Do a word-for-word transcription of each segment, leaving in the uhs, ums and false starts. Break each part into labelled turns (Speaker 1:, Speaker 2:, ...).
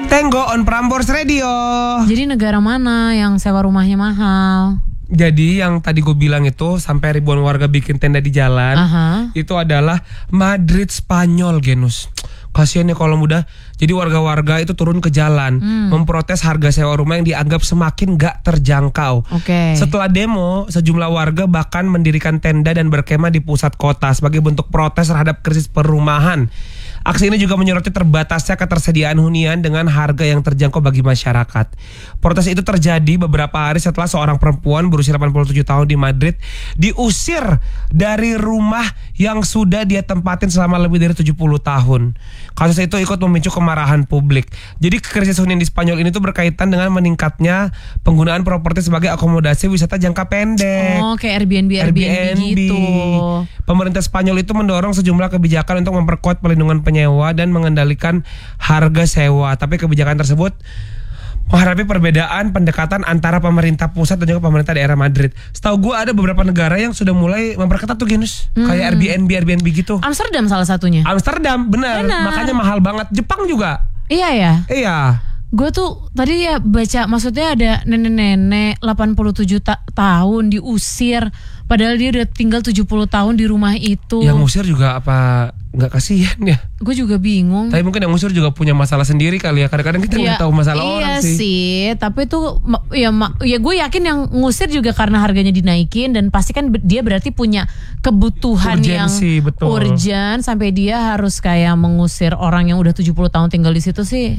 Speaker 1: Tenggo on Prambors Radio.
Speaker 2: Jadi negara mana yang sewa rumahnya mahal?
Speaker 1: Jadi yang tadi gue bilang itu sampai ribuan warga bikin tenda di jalan.
Speaker 2: Aha.
Speaker 1: Itu adalah Madrid, Spanyol, Genus. Kasian ya kalau mudah. Jadi warga-warga itu turun ke jalan hmm. memprotes harga sewa rumah yang dianggap semakin gak terjangkau.
Speaker 2: Oke.
Speaker 1: Setelah demo, sejumlah warga bahkan mendirikan tenda dan berkemah di pusat kota sebagai bentuk protes terhadap krisis perumahan. Aksi ini juga menyoroti terbatasnya ketersediaan hunian dengan harga yang terjangkau bagi masyarakat. Protes itu terjadi beberapa hari setelah seorang perempuan berusia delapan puluh tujuh tahun di Madrid diusir dari rumah yang sudah dia tempatin selama lebih dari tujuh puluh tahun. Kasus itu ikut memicu kemarahan publik. Jadi krisis hunian di Spanyol ini tuh berkaitan dengan meningkatnya penggunaan properti sebagai akomodasi wisata jangka pendek.
Speaker 2: Oh, kayak Airbnb, Airbnb, Airbnb gitu.
Speaker 1: Pemerintah Spanyol itu mendorong sejumlah kebijakan untuk memperkuat pelindungan penyewa dan mengendalikan harga sewa. Tapi kebijakan tersebut menghadapi perbedaan pendekatan antara pemerintah pusat dan juga pemerintah daerah Madrid. Setahu gue ada beberapa negara yang sudah mulai memperketat tuh Genus. Hmm. Kayak Airbnb, Airbnb gitu.
Speaker 2: Amsterdam salah satunya.
Speaker 1: Amsterdam, benar. benar. Makanya mahal banget. Jepang juga.
Speaker 2: Iya ya.
Speaker 1: Iya.
Speaker 2: Gue tuh tadi ya baca, maksudnya ada nenek-nenek delapan puluh tujuh ta- tahun diusir, padahal dia udah tinggal tujuh puluh tahun di rumah itu.
Speaker 1: Yang ngusir juga apa nggak kasihan ya?
Speaker 2: Gue juga bingung.
Speaker 1: Tapi mungkin yang ngusir juga punya masalah sendiri kali ya. Kadang-kadang kita nggak
Speaker 2: ya,
Speaker 1: tahu masalah
Speaker 2: iya
Speaker 1: orang sih.
Speaker 2: Iya sih, tapi tuh ya ya gue yakin yang ngusir juga karena harganya dinaikin dan pasti kan dia berarti punya kebutuhan
Speaker 1: urgensi,
Speaker 2: yang
Speaker 1: betul.
Speaker 2: urgent sampai dia harus kayak mengusir orang yang udah tujuh puluh tahun tinggal di situ sih.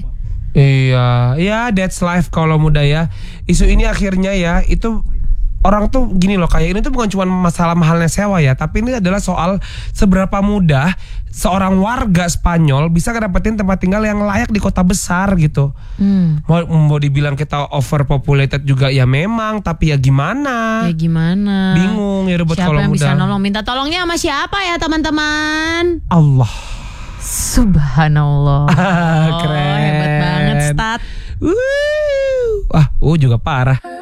Speaker 1: Iya, ya that's life kalau muda ya. Isu ini akhirnya ya itu orang tuh gini loh, kayak ini tuh bukan cuma masalah mahalnya sewa ya, tapi ini adalah soal seberapa mudah seorang warga Spanyol bisa dapetin tempat tinggal yang layak di kota besar gitu. Hmm. Mau, mau dibilang kita overpopulated juga ya memang, tapi ya gimana?
Speaker 2: Ya gimana?
Speaker 1: Bingung ya buat kalau muda.
Speaker 2: Siapa yang bisa nolong? Minta tolongnya sama siapa ya teman-teman?
Speaker 1: Allah.
Speaker 2: Subhanallah.
Speaker 1: Keren.
Speaker 2: Oh, hebat banget Stat.
Speaker 1: Uh, wah, uh juga parah.